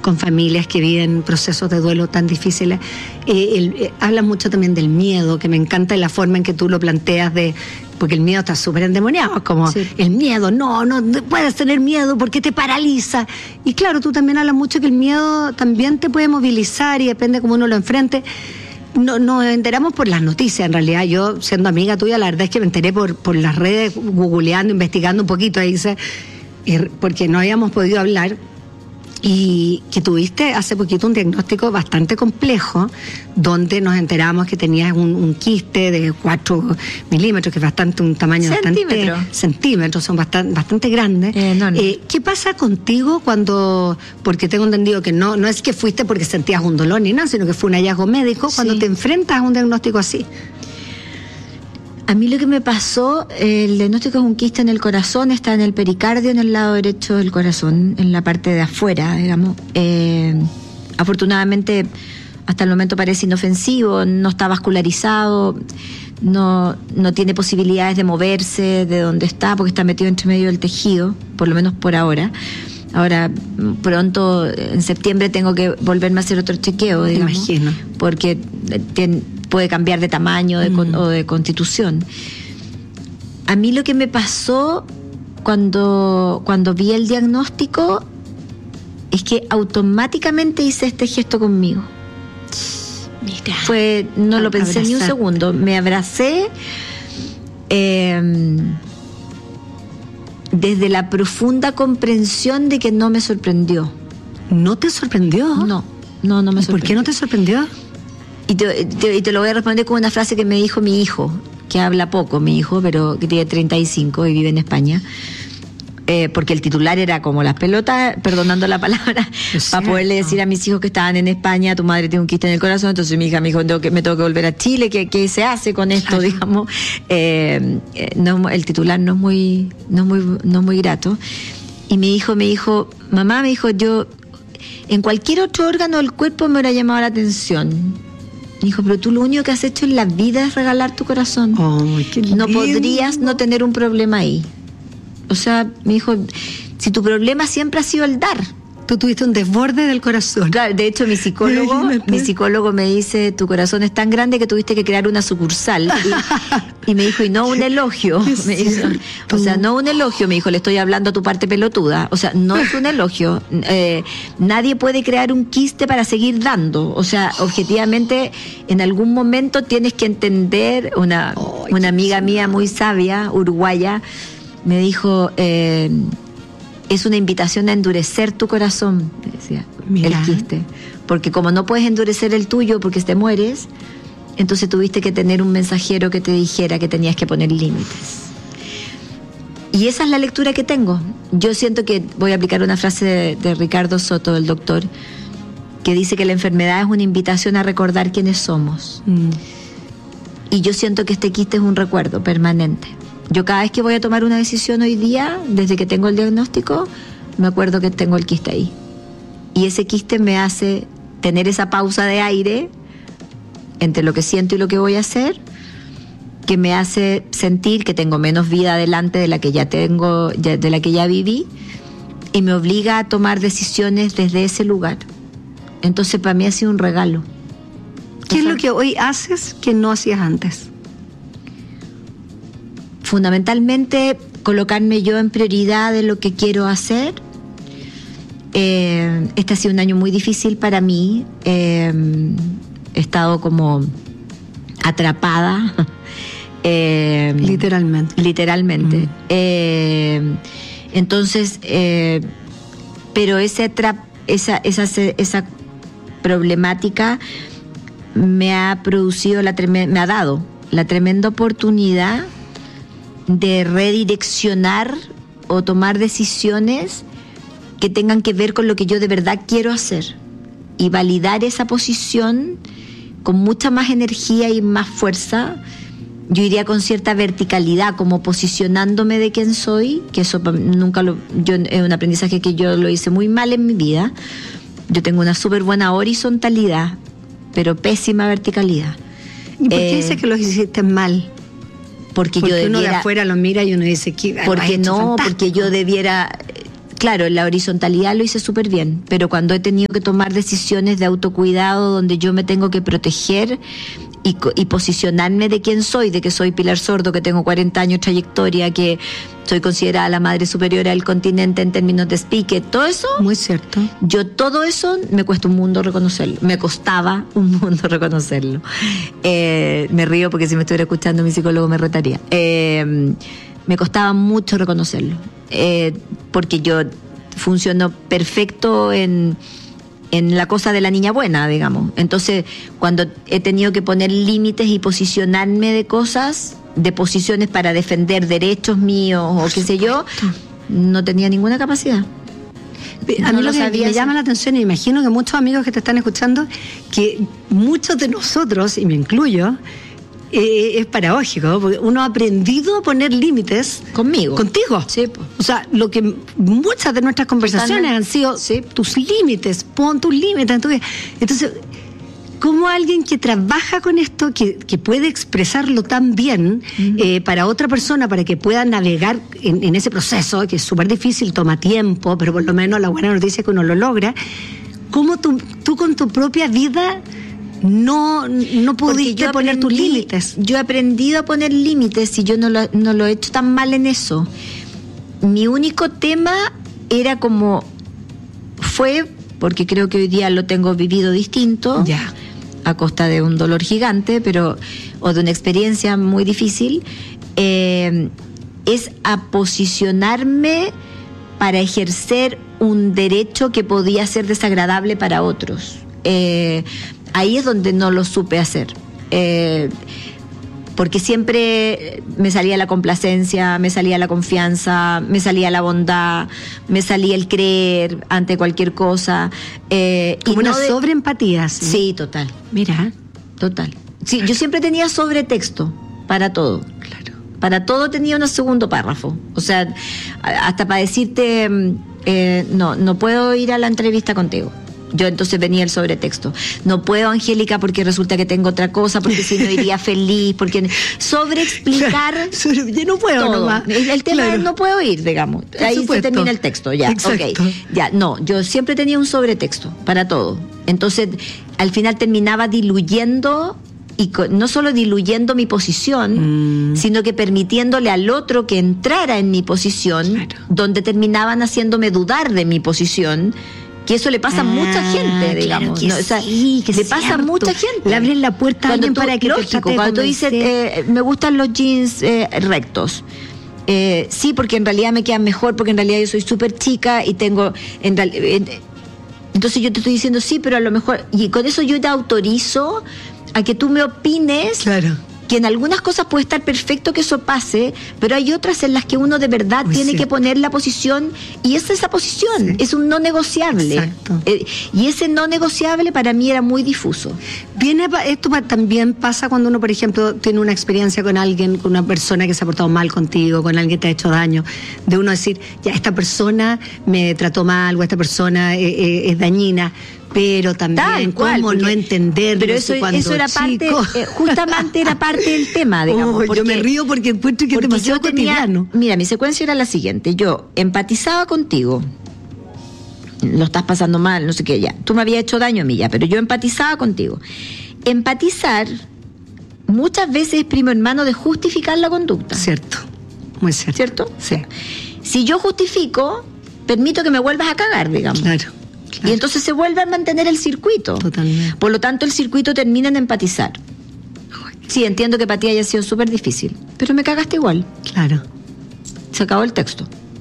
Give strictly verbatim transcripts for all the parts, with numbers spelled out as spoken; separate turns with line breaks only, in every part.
con familias que viven procesos de duelo tan difíciles. Eh, el, eh, habla mucho también del miedo, que me encanta la forma en que tú lo planteas, de porque el miedo está súper endemoniado, como sí. El miedo, no, no puedes tener miedo porque te paraliza. Y claro, tú también hablas mucho que el miedo también te puede movilizar y depende cómo uno lo enfrente. No, nos enteramos por las noticias, en realidad. Yo, siendo amiga tuya, la verdad es que me enteré por, por las redes, googleando, investigando un poquito, ahí dice, porque no habíamos podido hablar, y que tuviste hace poquito un diagnóstico bastante complejo, donde nos enteramos que tenías un, un quiste de cuatro milímetros, que es bastante un tamaño
Centímetro.
bastante... Centímetros, son bastante, bastante grandes.
Eh, no, no.
Eh, ¿Qué pasa contigo cuando, porque tengo entendido que no, no es que fuiste porque sentías un dolor ni nada, sino que fue un hallazgo médico, cuando
sí.
te enfrentas a un diagnóstico así?
A mí lo que me pasó, el diagnóstico es un quiste en el corazón, está en el pericardio, en el lado derecho del corazón, en la parte de afuera, digamos. Eh, afortunadamente, hasta el momento parece inofensivo, no está vascularizado, no, no tiene posibilidades de moverse de donde está, porque está metido entre medio del tejido, por lo menos por ahora. Ahora, pronto, en septiembre, tengo que volverme a hacer otro chequeo, digamos.
Me imagino.
Porque tiene... puede cambiar de tamaño de con, mm. o de constitución. A mí lo que me pasó cuando, cuando vi el diagnóstico es que automáticamente hice este gesto conmigo.
Mira.
Fue, no lo pensé
abrazar.
ni un segundo. Me abracé eh, desde la profunda comprensión de que no me sorprendió.
¿No te sorprendió?
No, no, no me sorprendió.
¿Por qué no te sorprendió?
Y te, te, y te lo voy a responder con una frase que me dijo mi hijo, que habla poco, mi hijo, pero que tiene treinta y cinco y vive en España. Eh, porque el titular era como las pelotas, perdonando la palabra, para poderle decir a mis hijos que estaban en España, tu madre tiene un quiste en el corazón, entonces mi hija me dijo, tengo que, me tengo que volver a Chile, ¿qué, qué se hace con esto, claro. digamos? Eh, no, el titular no es muy, no es muy, no es muy grato. Y mi hijo me dijo, mamá, me dijo, yo, en cualquier otro órgano del cuerpo me hubiera llamado la atención. Me dijo, pero tú lo único que has hecho en la vida es regalar tu corazón.
Oh, qué lindo.
No podrías no tener un problema ahí. O sea, me dijo, si tu problema siempre ha sido el dar.
Tú tuviste un desborde del corazón.
Claro, de hecho mi psicólogo, mi psicólogo me dice, tu corazón es tan grande que tuviste que crear una sucursal. Y, y me dijo, y no un elogio. Me dijo, o sea, no un elogio, me dijo, le estoy hablando a tu parte pelotuda. O sea, no es un elogio. Eh, nadie puede crear un quiste para seguir dando. O sea, objetivamente, en algún momento tienes que entender, una, oh, una amiga mía muy sabia, uruguaya, me dijo, eh, es una invitación a endurecer tu corazón, me decía. Mira. El quiste. Porque como no puedes endurecer el tuyo porque te mueres, entonces tuviste que tener un mensajero que te dijera que tenías que poner límites. Y esa es la lectura que tengo. Yo siento que voy a aplicar una frase de, de Ricardo Soto, el doctor, que dice que la enfermedad es una invitación a recordar quiénes somos. Mm. Y yo siento que este quiste es un recuerdo permanente. Yo cada vez que voy a tomar una decisión hoy día, desde que tengo el diagnóstico, me acuerdo que tengo el quiste ahí. Y ese quiste me hace tener esa pausa de aire entre lo que siento y lo que voy a hacer, que me hace sentir que tengo menos vida adelante de la que ya tengo, de la que ya viví, y me obliga a tomar decisiones desde ese lugar. Entonces para mí ha sido un regalo.
¿Qué es lo que hoy haces que no hacías antes?
Fundamentalmente colocarme yo en prioridad de lo que quiero hacer. Eh, este ha sido un año muy difícil para mí. Eh, he estado como atrapada. Eh,
literalmente.
Literalmente. Mm. Eh, entonces, eh, pero ese tra- esa, esa, esa problemática me ha producido, la trem- me ha dado la tremenda oportunidad de redireccionar o tomar decisiones que tengan que ver con lo que yo de verdad quiero hacer y validar esa posición con mucha más energía y más fuerza. Yo iría con cierta verticalidad, como posicionándome de quién soy, que eso nunca lo, yo, es un aprendizaje que yo lo hice muy mal en mi vida. Yo tengo una súper buena horizontalidad, pero pésima verticalidad.
¿Y por qué
eh,
dices que lo hiciste mal?
Porque,
porque
yo debiera,
uno de afuera lo mira y uno dice que
porque no, porque yo debiera claro, en la horizontalidad lo hice súper bien, pero cuando he tenido que tomar decisiones de autocuidado donde yo me tengo que proteger y, y posicionarme de quién soy, de que soy Pilar Sordo, que tengo cuarenta años de trayectoria, que soy considerada la madre superiora del continente en términos de speaker, todo eso.
Muy cierto.
Yo todo eso me cuesta un mundo reconocerlo, me costaba un mundo reconocerlo. Eh, me río porque si me estuviera escuchando mi psicólogo me retaría. Eh, me costaba mucho reconocerlo, eh, porque yo funciono perfecto en... en la cosa de la niña buena, digamos. Entonces, cuando he tenido que poner límites y posicionarme de cosas, de posiciones para defender derechos míos o qué sé yo, no tenía ninguna capacidad.
A mí no lo que me llama la atención, y imagino que muchos amigos que te están escuchando, que muchos de nosotros, y me incluyo, Eh, es paradójico, porque uno ha aprendido a poner límites
conmigo,
contigo.
Sí.
O sea, lo que muchas de nuestras conversaciones han sido, sí, tus límites, pon tus límites. Entonces, entonces ¿cómo alguien que trabaja con esto, que, que puede expresarlo tan bien uh-huh. eh, para otra persona, para que pueda navegar en, en ese proceso, que es súper difícil, toma tiempo, pero por lo menos la buena noticia es que uno lo logra, ¿cómo tú, tú con tu propia vida no no pudiste poner tus límites?
Yo he aprendido a poner límites y yo no lo, no lo he hecho tan mal en eso. Mi único tema era como fue, porque creo que hoy día lo tengo vivido distinto,
ya,
a costa de un dolor gigante, pero o de una experiencia muy difícil, eh, es a posicionarme para ejercer un derecho que podía ser desagradable para otros. Eh, Ahí es donde no lo supe hacer, eh, porque siempre me salía la complacencia, me salía la confianza, me salía la bondad, me salía el creer ante cualquier cosa.
Eh, Como y una no de... sobreempatía. ¿Sí?
Sí, total.
Mira.
Total. Sí, yo siempre tenía sobretexto para todo.
Claro.
Para todo tenía un segundo párrafo. O sea, hasta para decirte, eh, no, no puedo ir a la entrevista contigo. Yo entonces venía el sobretexto. No puedo, Angélica, porque resulta que tengo otra cosa, porque si no iría feliz, porque sobreexplicar.
Claro, yo no puedo
todo.
Nomás.
El, el tema
claro.
es no puedo ir, digamos. Por Ahí supuesto. Se termina el texto, ya.
Exacto.
Okay. Ya, no, yo siempre tenía un sobretexto para todo. Entonces, al final terminaba diluyendo, y con, no solo diluyendo mi posición, mm. sino que permitiéndole al otro que entrara en mi posición, claro. donde terminaban haciéndome dudar de mi posición. Que eso le pasa ah, a mucha gente, digamos.
Claro que
¿no? O sea,
sí, que
le
cierto.
Pasa a mucha gente.
Le abren la puerta a alguien
tú,
para que
lógico,
te
cuando tú dices, eh, me gustan los jeans eh, rectos. Eh, sí, porque en realidad me quedan mejor, porque en realidad yo soy súper chica y tengo... En real, eh, entonces yo te estoy diciendo sí, pero a lo mejor... Y con eso yo te autorizo a que tú me opines...
Claro.
Que en algunas cosas puede estar perfecto que eso pase, pero hay otras en las que uno de verdad Uy, tiene sí. que poner la posición, y esa es esa posición, sí. es un no negociable.
Exacto.
Eh, y ese no negociable para mí era muy difuso.
Viene, esto también pasa cuando uno, por ejemplo, tiene una experiencia con alguien, con una persona que se ha portado mal contigo, con alguien que te ha hecho daño, de uno decir, ya, esta persona me trató mal, o esta persona eh, eh, es dañina, pero también
cual,
cómo
porque,
no entender
pero eso,
cuando
eso era
chico.
parte, eh, justamente era parte del tema, digamos.
Oh,
porque,
yo me río porque encuentro que es demasiado cotidiano.
Mira, mi secuencia era la siguiente: yo empatizaba contigo, lo estás pasando mal, no sé qué, ya, tú me habías hecho daño a mí ya, pero yo empatizaba contigo. Empatizar muchas veces es primo hermano de justificar la conducta.
Cierto, muy cierto.
¿Cierto?
Sí.
Si yo justifico, permito que me vuelvas a cagar, digamos.
Claro. Claro.
Y entonces se vuelve a mantener el circuito.
Totalmente.
Por lo tanto, el circuito termina en empatizar. Sí, entiendo que para ti haya sido súper difícil, pero me cagaste igual.
Claro.
Se acabó el texto.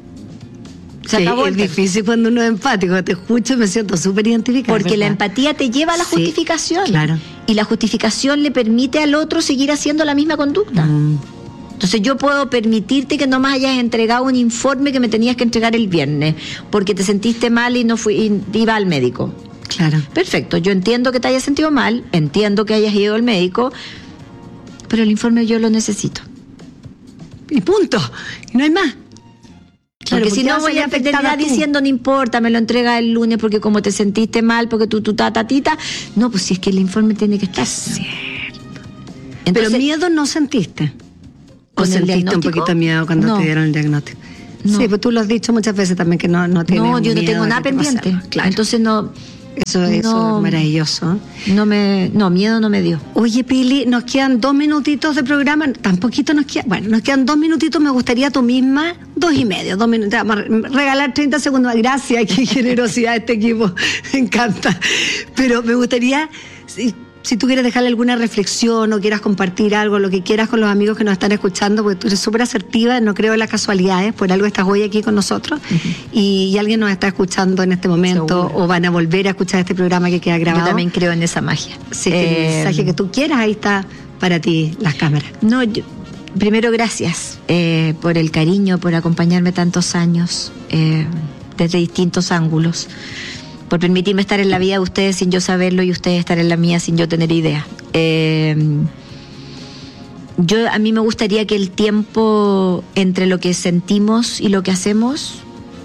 Se
sí,
acabó
es
el texto.
Difícil cuando uno es empático. Te escucho y me siento súper identificada.
Porque ¿verdad? La empatía te lleva a la
sí,
justificación.
Claro.
Y la justificación le permite al otro seguir haciendo la misma conducta. Mm. Entonces yo puedo permitirte que no me hayas entregado un informe que me tenías que entregar el viernes porque te sentiste mal y no fui y iba al médico.
Claro.
Perfecto, yo entiendo que te hayas sentido mal, entiendo que hayas ido al médico, pero el informe yo lo necesito.
Y punto. Y no hay más.
Claro, porque si no voy a perder diciendo no importa, me lo entrega el lunes porque como te sentiste mal, porque tú, tu tatatita. No, pues si es que el informe tiene que estar.
Es cierto. Entonces, pero miedo no sentiste. ¿O sentiste un poquito de miedo cuando
no.
te dieron el diagnóstico?
no.
Sí, pues tú lo has dicho muchas veces también que no, no tienes
No, yo
miedo
no tengo nada pendiente. Claro. Entonces no...
Eso, eso
no,
es maravilloso.
No me, no, miedo no me dio.
Oye, Pili, nos quedan dos minutitos de programa. Tan poquito nos queda. Bueno, nos quedan dos minutitos. Me gustaría tú misma, dos y medio, dos minutos. Vamos a regalar treinta segundos. Gracias, qué generosidad este equipo. Me encanta. Pero me gustaría, si, si tú quieres dejarle alguna reflexión o quieras compartir algo, lo que quieras con los amigos que nos están escuchando, porque tú eres súper asertiva, no creo en las casualidades, por algo estás hoy aquí con nosotros, uh-huh. y, y alguien nos está escuchando en este momento, seguro. O van a volver a escuchar este programa que queda grabado.
Yo también creo en esa magia.
Sí, eh, el mensaje que tú quieras, ahí está para ti las cámaras.
No, yo, primero gracias eh, por el cariño, por acompañarme tantos años, eh, desde distintos ángulos, por permitirme estar en la vida de ustedes sin yo saberlo y ustedes estar en la mía sin yo tener idea. Eh, yo a mí me gustaría que el tiempo entre lo que sentimos y lo que hacemos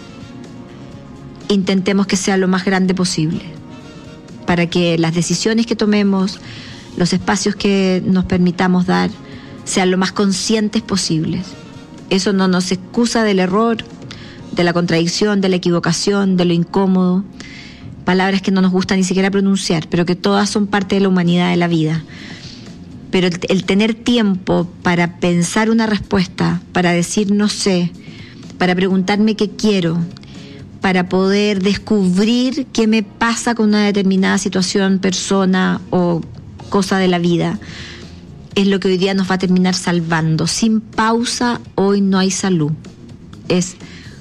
intentemos que sea lo más grande posible, para que las decisiones que tomemos, los espacios que nos permitamos dar, sean lo más conscientes posibles. Eso no nos excusa del error, de la contradicción, de la equivocación, de lo incómodo, palabras que no nos gusta ni siquiera pronunciar, pero que todas son parte de la humanidad, de la vida. Pero el, el tener tiempo para pensar una respuesta, para decir no sé, para preguntarme qué quiero, para poder descubrir qué me pasa con una determinada situación, persona o cosa de la vida, es lo que hoy día nos va a terminar salvando. Sin pausa, hoy no hay salud. Es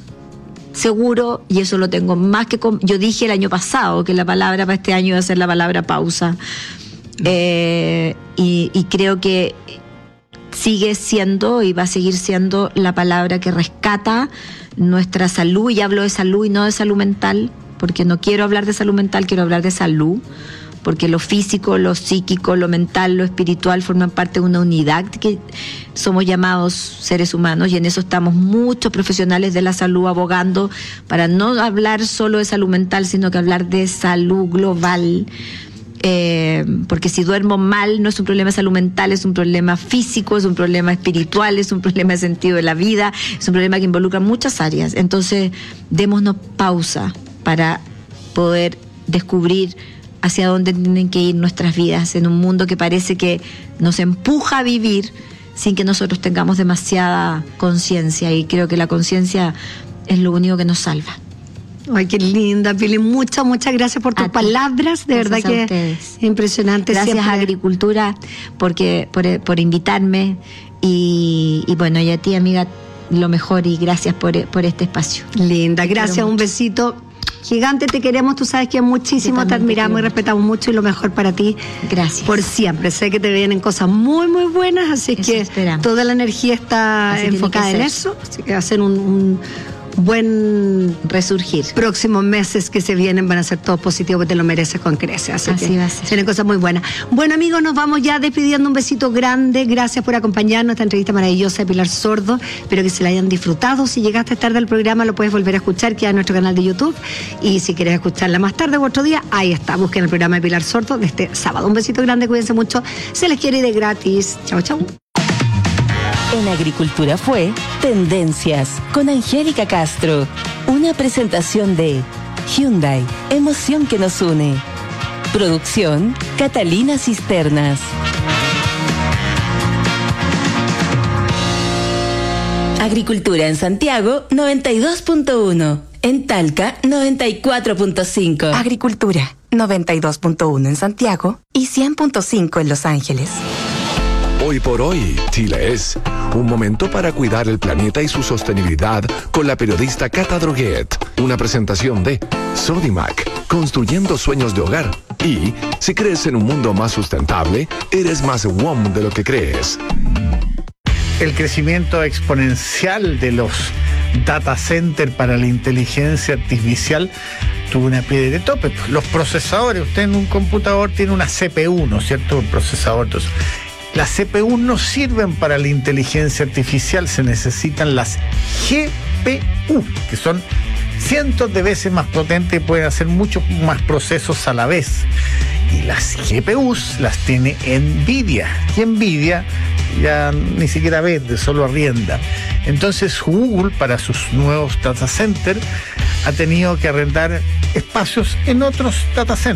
seguro, y eso lo tengo más que... Com- yo dije el año pasado que la palabra para este año iba a ser la palabra pausa. Eh, y, y creo que sigue siendo y va a seguir siendo la palabra que rescata nuestra salud, y hablo de salud y no de salud mental, porque no quiero hablar de salud mental, quiero hablar de salud, porque lo físico, lo psíquico, lo mental, lo espiritual forman parte de una unidad que somos llamados seres humanos, y en eso estamos muchos profesionales de la salud abogando para no hablar solo de salud mental, sino que hablar de salud global. Eh, porque si duermo mal no es un problema de salud mental, es un problema físico, es un problema espiritual, es un problema de sentido de la vida, es un problema que involucra muchas áreas. Entonces démonos pausa para poder descubrir hacia dónde tienen que ir nuestras vidas en un mundo que parece que nos empuja a vivir sin que nosotros tengamos demasiada conciencia, y creo que la conciencia es lo único que nos salva.
Ay, qué linda, Pili. Muchas, muchas gracias por tus
a
palabras. De
gracias
verdad que
ustedes.
Es impresionante.
Gracias
siempre.
a Agricultura porque, por, por invitarme. Y, y bueno, y a ti, amiga, lo mejor, y gracias por, por este espacio.
Linda, gracias. Un besito gigante. Te queremos. Tú sabes que muchísimo te admiramos te y respetamos mucho, y lo mejor para ti.
Gracias.
Por siempre. Sé que te vienen cosas muy, muy buenas. Así eso que esperamos. Toda la energía está así enfocada en eso. Así que hacen un... un buen
resurgir.
Próximos meses que se vienen van a ser todos positivos, porque te lo mereces con creces. Así,
así
que
va a ser.
Tienen cosas muy buenas. Bueno, amigos, nos vamos ya despidiendo. Un besito grande. Gracias por acompañarnos. Esta entrevista maravillosa de Pilar Sordo. Espero que se la hayan disfrutado. Si llegaste tarde al programa, lo puedes volver a escuchar, queda en nuestro canal de YouTube. Y si quieres escucharla más tarde o otro día, ahí está. Busquen el programa de Pilar Sordo de este sábado. Un besito grande. Cuídense mucho. Se les quiere y de gratis. Chau, chau.
En Agricultura fue Tendencias con Angélica Castro. Una presentación de Hyundai, emoción que nos une. Producción Catalina Cisternas. Agricultura en Santiago noventa y dos punto uno. En Talca noventa y cuatro punto cinco.
Agricultura noventa y dos punto uno en Santiago y cien punto cinco en Los Ángeles.
Hoy por hoy, Chile es un momento para cuidar el planeta y su sostenibilidad con la periodista Cata Droguet. Una presentación de Sodimac, construyendo sueños de hogar. Y si crees en un mundo más sustentable, eres más W O M de lo que crees.
El crecimiento exponencial de los data centers para la inteligencia artificial tuvo una piedra de tope. Los procesadores, usted en un computador tiene una C P U, ¿no es cierto? Un procesador, entonces... Las C P U no sirven para la inteligencia artificial, se necesitan las G P U, que son cientos de veces más potentes y pueden hacer muchos más procesos a la vez. Y las G P Us las tiene Nvidia, y Nvidia ya ni siquiera vende, solo arrienda. Entonces Google, para sus nuevos data centers, ha tenido que arrendar espacios en otros data centers.